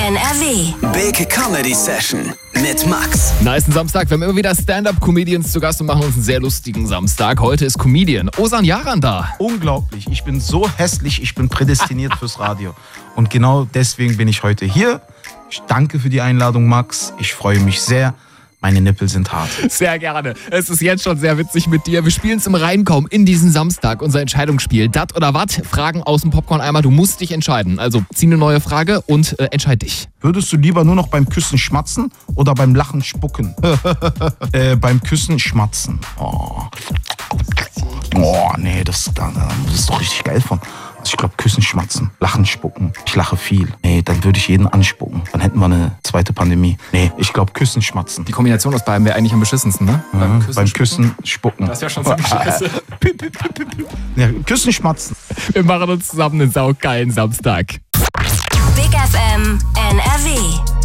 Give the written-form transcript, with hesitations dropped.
NRW. Big Comedy Session mit Max. Nice Samstag. Wir haben immer wieder Stand-Up-Comedians zu Gast und machen uns einen sehr lustigen Samstag. Heute ist Comedian Ozan Yaran da. Unglaublich. Ich bin so hässlich, ich bin prädestiniert fürs Radio. Und genau deswegen bin ich heute hier. Ich danke für die Einladung, Max. Ich freue mich sehr. Meine Nippel sind hart. Sehr gerne. Es ist jetzt schon sehr witzig mit dir. Wir spielen es im Reinkommen in diesen Samstag. Unser Entscheidungsspiel. Dat oder wat? Fragen aus dem Popcorn-Eimer. Du musst dich entscheiden. Also zieh eine neue Frage und entscheid dich. Würdest du lieber nur noch beim Küssen schmatzen oder beim Lachen spucken? Beim Küssen schmatzen. Oh, nee, das ist doch richtig geil von. Also ich glaube, Küssen schmatzen, Lachen spucken. Ich lache viel. Nee, dann würde ich jeden anspucken. Dann hätten wir eine zweite Pandemie. Nee, ich glaube, Küssen schmatzen. Die Kombination aus beiden wäre eigentlich am beschissensten, ne? Beim Küssen spucken. Das ist ja schon ziemlich scheiße. Ja, Küssen schmatzen. Wir machen uns zusammen einen saugeilen Samstag.